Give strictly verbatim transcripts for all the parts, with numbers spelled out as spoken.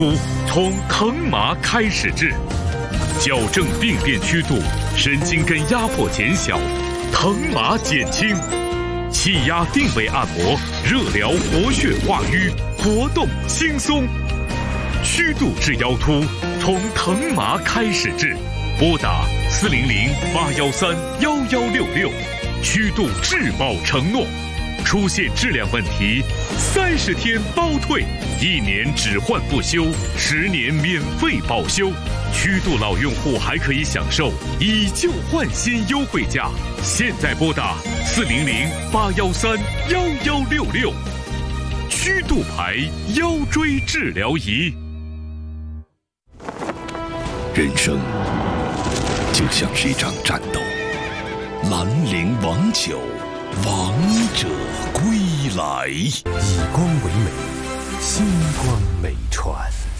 从疼麻开始治，矫正病变曲度，神经根压迫减小，疼麻减轻。气压定位按摩，热疗活血化瘀，活动轻松。曲度治腰突，从疼麻开始治，拨打四零零八幺三幺幺六六，曲度质保承诺。出现质量问题，三十天包退，一年只换不修，十年免费保修。曲度老用户还可以享受以旧换新优惠价。现在拨打四零零八幺三幺幺六六，曲度牌腰椎治疗仪。 人生就像是一场战斗，兰陵王酒，王者归来。 以光为美，星光美传。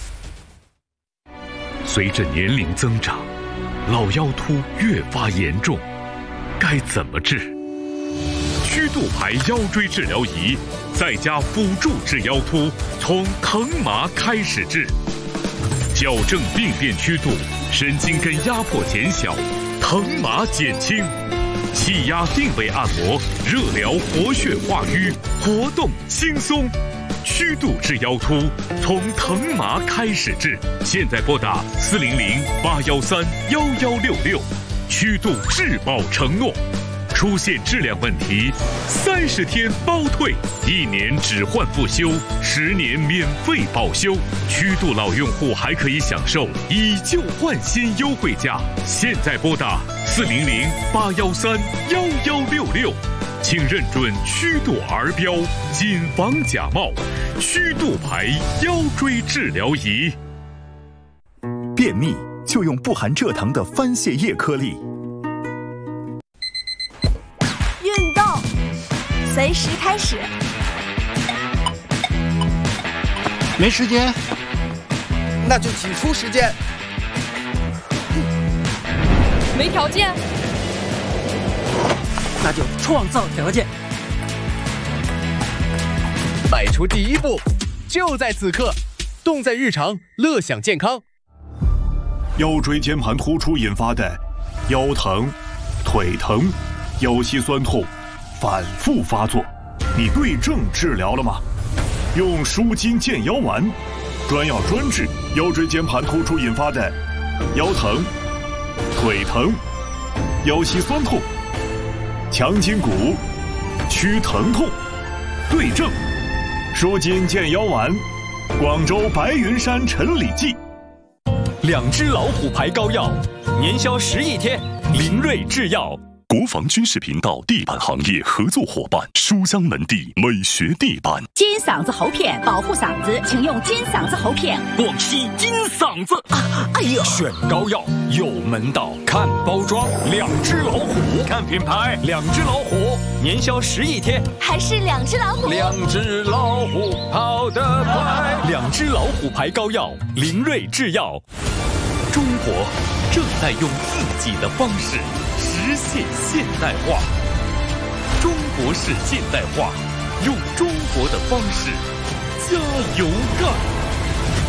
随着年龄增长，老腰突越发严重，该怎么治？曲度牌腰椎治疗仪在家辅助治腰突，从疼麻开始治，矫正病变曲度，神经根压迫减小，疼麻减轻。气压定位按摩，热疗活血化瘀，活动轻松。曲度治腰突，从疼麻开始治。现在拨打四零零八幺三幺幺六六，曲度质保承诺。出现质量问题，三十天包退，一年只换不修，十年免费保修。曲度老用户还可以享受以旧换新优惠价。现在拨打四零零八幺三幺幺六六，请认准曲度儿标，谨防假冒。曲度牌腰椎治疗仪。 便秘就用不含蔗糖的番泻叶颗粒。 运动，随时开始。 没时间， 那就挤出时间。 没条件， 那就创造条件。 迈出第一步，就在此刻，动在日常，乐享健康。 腰椎间盘突出引发的腰疼、腿疼、腰膝酸痛反复发作，你对症治疗了吗？用舒筋健腰丸，专药专治腰椎间盘突出引发的腰疼、腿疼、腰膝酸痛，强筋骨，祛疼痛，对症。舒筋健腰丸，广州白云山陈李记。 两只老虎牌膏药，年销十亿天，林瑞制药。 国防军事频道地板行业合作伙伴，书香门第美学地板。 金嗓子喉片保护嗓子，请用金嗓子喉片。 广西金嗓子， 啊、哎呦！ 选膏药有门道，看包装。两只老虎，看品牌。两只老虎，年销十亿天， 还是两只老虎。 两只老虎跑得快。两只老虎牌膏药，林瑞制药。 中国正在用自己的方式实现现代化，中国式现代化，用中国的方式加油干！